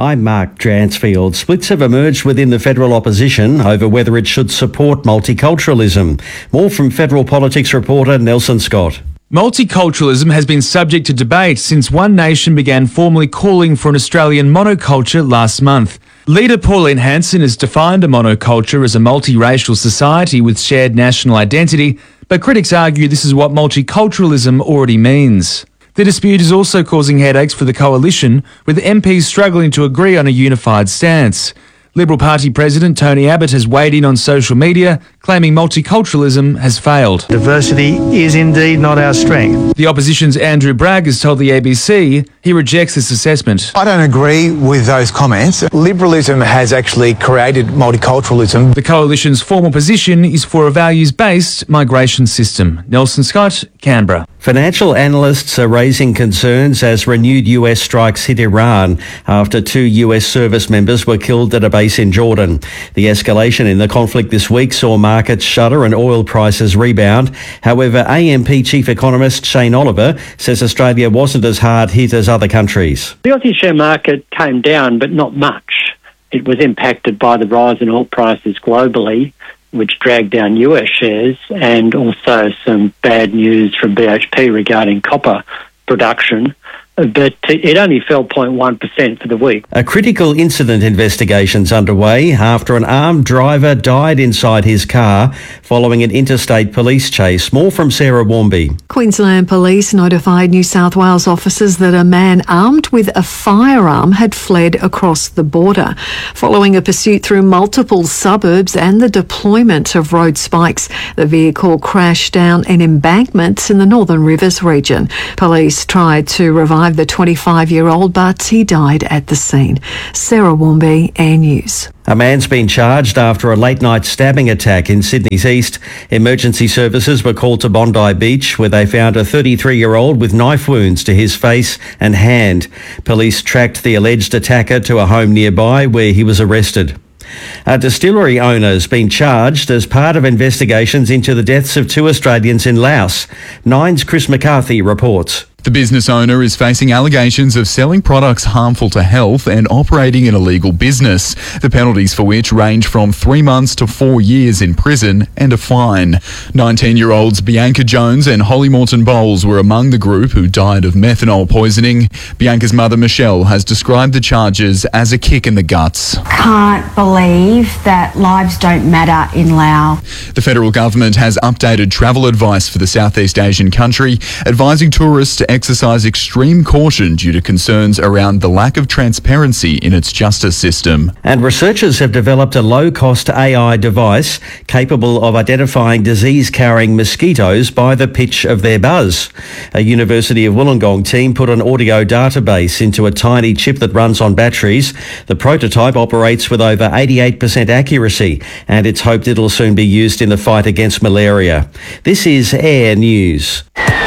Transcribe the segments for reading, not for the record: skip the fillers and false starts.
I'm Mark Dransfield. Splits have emerged within the federal opposition over whether it should support multiculturalism. More from federal politics reporter Nelson Scott. Multiculturalism has been subject to debate since One Nation began formally calling for an Australian monoculture last month. Leader Pauline Hanson has defined a monoculture as a multiracial society with shared national identity, but critics argue this is what multiculturalism already means. The dispute is also causing headaches for the coalition, with MPs struggling to agree on a unified stance. Liberal Party President Tony Abbott has weighed in on social media, claiming multiculturalism has failed. Diversity is indeed not our strength. The opposition's Andrew Bragg has told the ABC he rejects this assessment. I don't agree with those comments. Liberalism has actually created multiculturalism. The coalition's formal position is for a values-based migration system. Nelson Scott, Canberra. Financial analysts are raising concerns as renewed US strikes hit Iran after 2 US service members were killed at a base in Jordan. The escalation in the conflict this week saw markets shudder and oil prices rebound. However, AMP chief economist Shane Oliver says Australia wasn't as hard hit as other countries. The Aussie share market came down, but not much. It was impacted by the rise in oil prices globally, which dragged down US shares, and also some bad news from BHP regarding copper production. But it only fell 0.1% for the week. A critical incident investigation's underway after an armed driver died inside his car following an interstate police chase. More from Sarah Warmby. Queensland Police notified New South Wales officers that a man armed with a firearm had fled across the border. Following a pursuit through multiple suburbs and the deployment of road spikes, the vehicle crashed down an embankment in the Northern Rivers region. Police tried to revive the 25-year-old, but he died at the scene. Sarah Warmby, Air News. A man's been charged after a late-night stabbing attack in Sydney's east. Emergency services were called to Bondi Beach, where they found a 33-year-old with knife wounds to his face and hand. Police tracked the alleged attacker to a home nearby, where he was arrested. A distillery owner has been charged as part of investigations into the deaths of 2 Australians in Laos. Nine's Chris McCarthy reports. The business owner is facing allegations of selling products harmful to health and operating an illegal business, the penalties for which range from 3 months to 4 years in prison and a fine. 19-year-olds Bianca Jones and Holly Morton Bowles were among the group who died of methanol poisoning. Bianca's mother Michelle has described the charges as a kick in the guts. Can't believe that lives don't matter in Laos. The federal government has updated travel advice for the Southeast Asian country, advising tourists to exercise extreme caution due to concerns around the lack of transparency in its justice system. And researchers have developed a low-cost AI device capable of identifying disease-carrying mosquitoes by the pitch of their buzz. A University of Wollongong team put an audio database into a tiny chip that runs on batteries. The prototype operates with over 88% accuracy, and it's hoped it'll soon be used in the fight against malaria. This is Air News.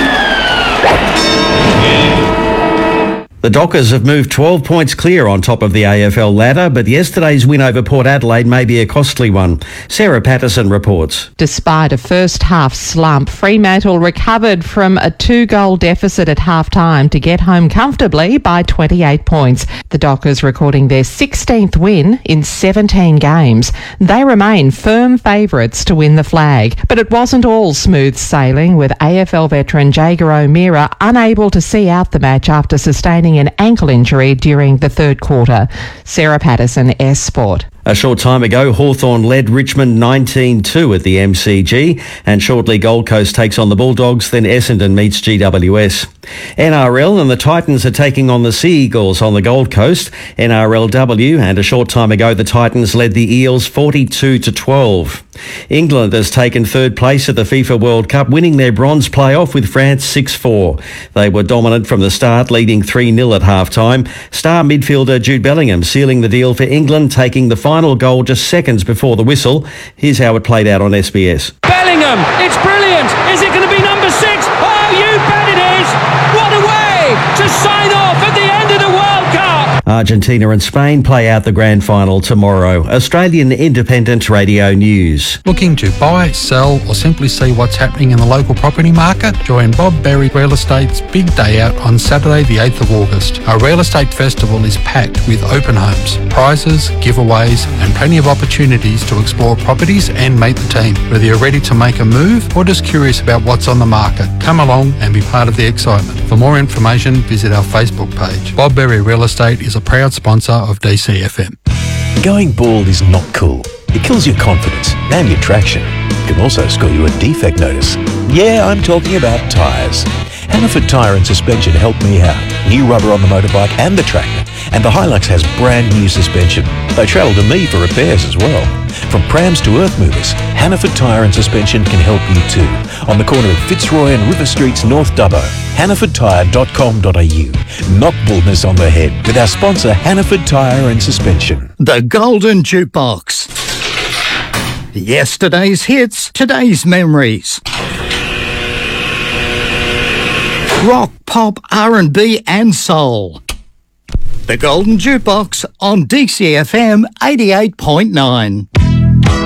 The Dockers have moved 12 points clear on top of the AFL ladder, but yesterday's win over Port Adelaide may be a costly one. Sarah Patterson reports. Despite a first-half slump, Fremantle recovered from a 2-goal deficit at half-time to get home comfortably by 28 points. The Dockers recording their 16th win in 17 games. They remain firm favourites to win the flag, but it wasn't all smooth sailing, with AFL veteran Jaeger O'Meara unable to see out the match after sustaining an ankle injury during the third quarter. Sarah Patterson, S Sport. A short time ago, Hawthorn led Richmond 19-2 at the MCG, and shortly Gold Coast takes on the Bulldogs, then Essendon meets GWS. NRL and the Titans are taking on the Sea Eagles on the Gold Coast. NRLW, and a short time ago the Titans led the Eels 42-12. England has taken third place at the FIFA World Cup, winning their bronze playoff with France 6-4. They were dominant from the start, leading 3-0 at half-time. Star midfielder Jude Bellingham sealing the deal for England, taking the final goal just seconds before the whistle. Here's how it played out on SBS. Bellingham, it's brilliant. Is it going to be number 6? Oh, you bet it is. What a way to sign off at the end of the World Cup. Argentina and Spain play out the grand final tomorrow. Australian Independent Radio News. Looking to buy, sell or simply see what's happening in the local property market? Join Bob Berry Real Estate's Big Day Out on Saturday the 8th of August. Our real estate festival is packed with open homes, prizes, giveaways and plenty of opportunities to explore properties and meet the team. Whether you're ready to make a move or just curious about what's on the market, come along and be part of the excitement. For more information, visit our Facebook page. Bob Berry Real Estate is a proud sponsor of DCFM. Going bald is not cool. It kills your confidence and your traction. It can also score you a defect notice. Yeah, I'm talking about tyres. Hannaford Tyre and Suspension helped me out. New rubber on the motorbike and the tractor. And the Hilux has brand new suspension. They travel to me for repairs as well. From prams to earth movers, Hannaford Tyre and Suspension can help you too. On the corner of Fitzroy and River Streets, North Dubbo. HannafordTyre.com.au. Knock baldness on the head with our sponsor Hannaford Tyre and Suspension. The Golden Jukebox. Yesterday's hits, today's memories. Rock, pop, R&B and soul. The Golden Jukebox on DCFM 88.9.